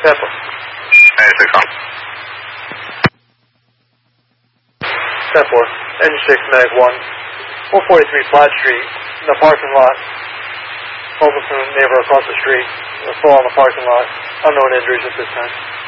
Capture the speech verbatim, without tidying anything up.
Pepper. ninety-six on. Pepper. Engine six, Mag one. four forty-three Platt Street. In the parking lot. Homeless neighbor across the street. The fall in the parking lot. Unknown injuries at this time.